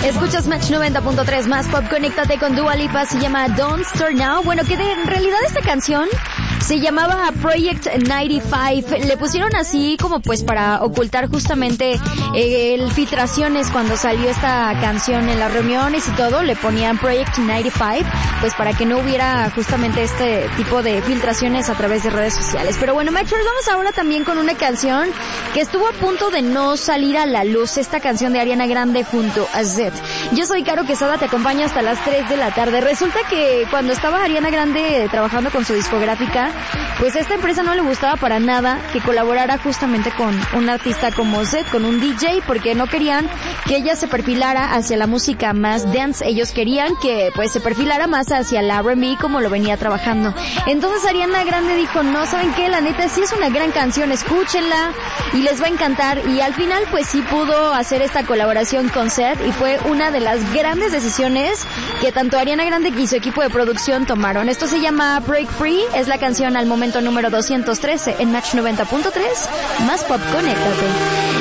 Escuchas Match 90.3 más pop, conéctate con Dua Lipa, se llama Don't Start Now. Bueno, que en realidad esta canción se llamaba Project 95. Le pusieron así como pues para ocultar justamente filtraciones cuando salió esta canción en las reuniones y todo. Le ponían Project 95 pues para que no hubiera justamente este tipo de filtraciones a través de redes sociales. Pero bueno, Matchers, vamos ahora también con una canción que estuvo a punto de no salir a la luz. Esta canción de Ariana Grande junto a Zedd. Yo soy Caro Quesada, te acompaño hasta las 3 de la tarde. Resulta que cuando estaba Ariana Grande trabajando con su discográfica, pues a esta empresa no le gustaba para nada que colaborara justamente con un artista como Zedd, con un DJ, porque no querían que ella se perfilara hacia la música más dance. Ellos querían que pues se perfilara más hacia el R&B como lo venía trabajando. Entonces Ariana Grande dijo, no, ¿saben qué? La neta sí es una gran canción, escúchenla y les va a encantar. Y al final pues sí pudo hacer esta colaboración con Zedd y fue una de las grandes decisiones que tanto Ariana Grande y su equipo de producción tomaron. Esto se llama Break Free, es la canción al momento número 213 en Match 90.3, más pop, conéctate.